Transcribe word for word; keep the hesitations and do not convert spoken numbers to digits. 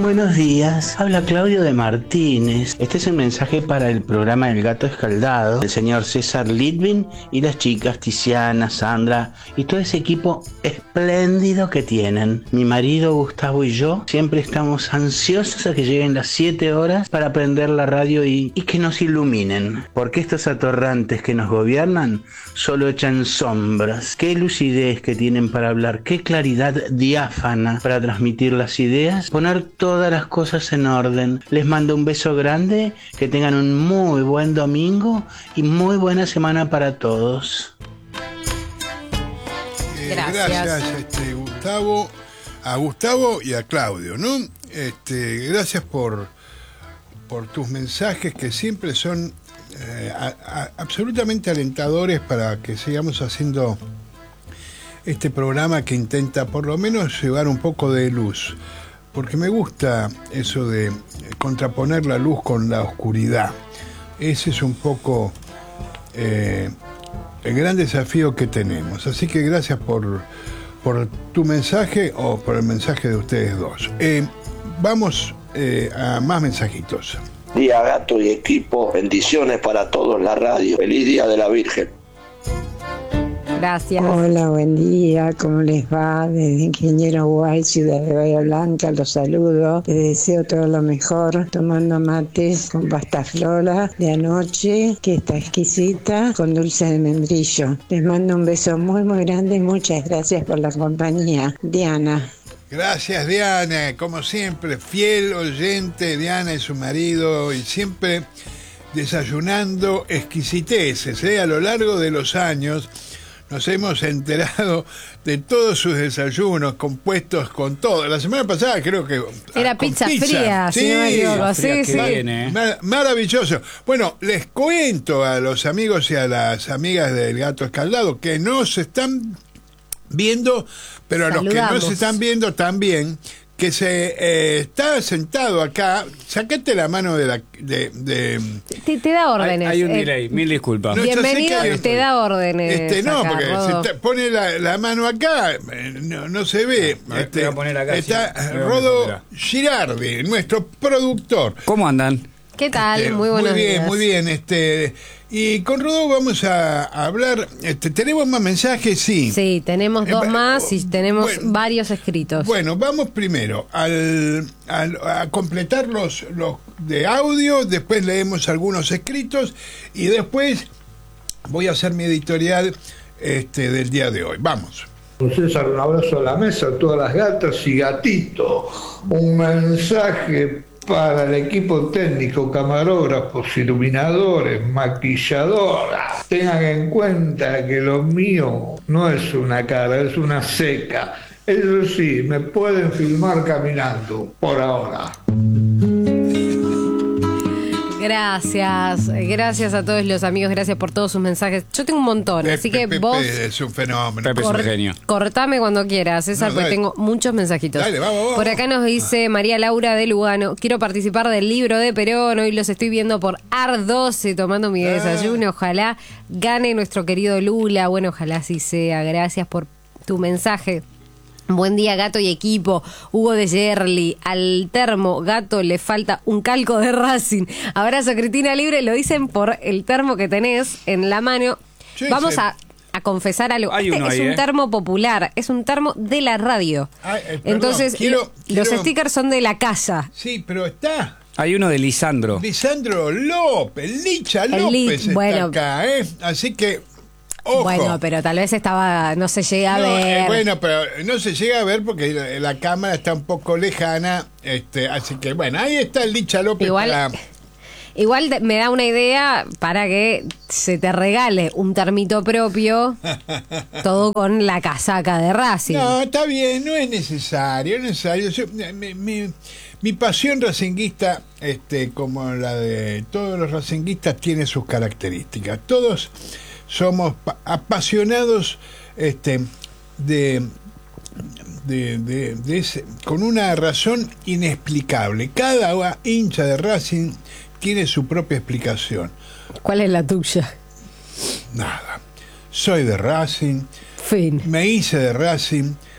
Buenos días, habla Claudio de Martínez. Este es un mensaje para el programa El Gato Escaldado, el señor César Litvin y las chicas Tiziana, Sandra y todo ese equipo espléndido que tienen. Mi marido Gustavo y yo siempre estamos ansiosos a que lleguen las siete horas para prender la radio y, y que nos iluminen, porque estos atorrantes que nos gobiernan solo echan sombras. Qué lucidez que tienen para hablar, qué claridad diáfana para transmitir las ideas, poner todas las cosas en orden. Les mando un beso grande, que tengan un muy buen domingo y muy buena semana para todos. Eh, gracias, gracias este, Gustavo, a Gustavo y a Claudio, ¿no? Este, gracias por, por tus mensajes que siempre son eh, a, a, absolutamente alentadores para que sigamos haciendo este programa que intenta por lo menos llevar un poco de luz. Porque me gusta eso de contraponer la luz con la oscuridad. Ese es un poco eh, el gran desafío que tenemos. Así que gracias por, por tu mensaje o por el mensaje de ustedes dos. Eh, vamos eh, a más mensajitos. Día Gato y equipo, bendiciones para todos en la radio. Feliz Día de la Virgen. Gracias. Hola, buen día, ¿cómo les va? Desde Ingeniero Guay, Ciudad de Bahía Blanca, los saludo. Les deseo todo lo mejor, tomando mates con pasta flora de anoche, que está exquisita, con dulce de membrillo. Les mando un beso muy, muy grande y muchas gracias por la compañía. Diana. Gracias, Diana, como siempre, fiel oyente, Diana y su marido, y siempre desayunando exquisiteces, ¿eh? A lo largo de los años nos hemos enterado de todos sus desayunos compuestos con todo. La semana pasada creo que... Era pizza, pizza fría, sí, si no me equivoco. Sí, sí. Bien, ¿eh? Mar- maravilloso. Bueno, les cuento a los amigos y a las amigas del Gato Escaldado que no se están viendo, pero a Saludamos. los que no se están viendo también, que se eh, está sentado acá. Sacate la mano de la... De, de, te, te da órdenes. Hay, hay un eh, delay, mil disculpas. No, bienvenido, hay, te da órdenes. Este, no, acá, porque Rodo. si te pone la, la mano acá, eh, no, no se ve. No, me este, voy a poner acá, está sí, me voy a Rodo poner acá. Girardi, nuestro productor. ¿Cómo andan? ¿Qué tal? Este, muy buenos Muy bien, días. muy bien. Este, y con Rodo vamos a, a hablar. Este, ¿tenemos más mensajes? Sí. Sí, tenemos dos Eh, más y tenemos bueno, varios escritos. Bueno, vamos primero al, al- a completar los, los de audio, después leemos algunos escritos y después voy a hacer mi editorial este, del día de hoy. Vamos. César, un abrazo a la mesa, a todas las gatas y gatitos. Un mensaje para el equipo técnico, camarógrafos, iluminadores, maquilladoras. Tengan en cuenta que lo mío no es una cara, es una seca. Eso sí, me pueden filmar caminando, por ahora. Gracias, gracias a todos los amigos, gracias por todos sus mensajes. Yo tengo un montón, así que Pepe vos es un fenómeno. Pepe es un cor- genio. cortame cuando quieras, César, No, porque dale. tengo muchos mensajitos. Dale, vamos, vamos. Por acá nos dice María Laura de Lugano, quiero participar del libro de Perón, hoy los estoy viendo por A R doce tomando mi Ah. desayuno, ojalá gane nuestro querido Lula, bueno, ojalá así sea, gracias por tu mensaje. Buen día, Gato y equipo. Hugo de Yerli. Al termo, Gato, le falta un calco de Racing. Abrazo, Cristina Libre. Lo dicen por el termo que tenés en la mano. Sí, Vamos sí. a, a confesar algo. Hay Este uno es ahí, un ¿eh? termo popular. Es un termo de la radio. Ay, eh, perdón, Entonces, quiero- lo- los quiero- stickers son de la casa. Sí, pero está Hay uno de Lisandro. Lisandro López, Licha El López Li- está bueno. acá, ¿eh? Así que, ojo. Bueno, pero tal vez estaba, no se llega a No, ver. eh, bueno, pero no se llega a ver porque la, la cámara está un poco lejana, este, así que bueno, ahí está el Licha López. Igual- para- Igual te- me da una idea para que se te regale un termito propio, todo con la casaca de Racing. No, está bien, no es necesario, no es necesario. Yo- mi, mi- mi pasión racinguista, este, como la de todos los racinguistas, tiene sus características. Todos somos pa- apasionados, este, de, de, de- de ese- con una razón inexplicable. Cada hincha de Racing tiene su propia explicación. ¿Cuál es la tuya? Nada. Soy de Racing. Fin. Me hice de Racing,